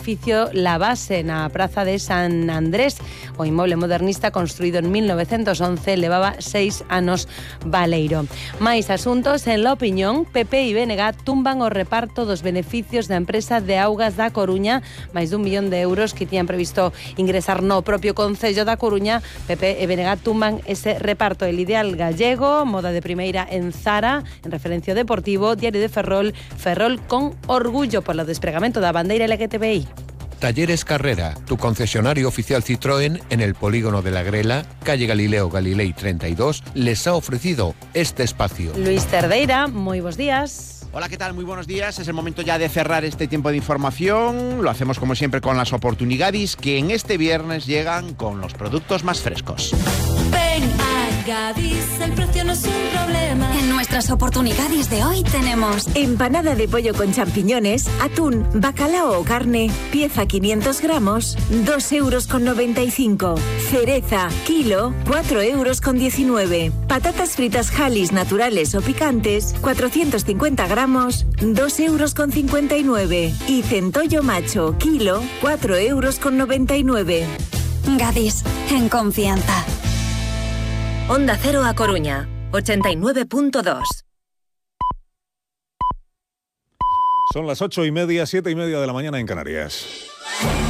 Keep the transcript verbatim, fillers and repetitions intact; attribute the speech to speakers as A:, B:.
A: edificio La Base na Praza de San Andrés. O inmoble modernista construído en mil novecientos once levaba seis anos baleiro. Máis asuntos en La Opinión. P P e B N G tumban o reparto dos beneficios da empresa de augas da Coruña, máis dun millón de euros que tiñan previsto ingresar no propio Concello da Coruña. P P e B N G tumban ese reparto. El Ideal Gallego, moda de primeira en Zara, en referencia ao Deportivo, Diario de Ferrol, Ferrol con orgullo polo despregamento da bandeira L G T B I.
B: Talleres Carrera, tu concesionario oficial Citroën en el polígono de la Grela, calle Galileo Galilei treinta y dos, les ha ofrecido este espacio.
A: Luis Cerdeira, muy buenos días.
C: Hola, ¿qué tal? Muy buenos días. Es el momento ya de cerrar este tiempo de información. Lo hacemos como siempre con las oportunidades que en este viernes llegan con los productos más frescos.
D: Ven a Gadis, el precio no es un problema.
E: En nuestras oportunidades de hoy tenemos
F: empanada de pollo con champiñones, atún, bacalao o carne, pieza quinientos gramos, dos euros con noventa y cinco. Cereza, kilo, cuatro euros con diecinueve. Patatas fritas Halis naturales o picantes, cuatrocientos cincuenta gramos, dos euros con cincuenta y nueve. Y centollo macho, kilo, cuatro euros con noventa y nueve.
E: Gadis, en confianza.
G: Onda Cero a Coruña, ochenta y nueve punto dos.
H: Son las ocho y media, siete y media de la mañana en Canarias.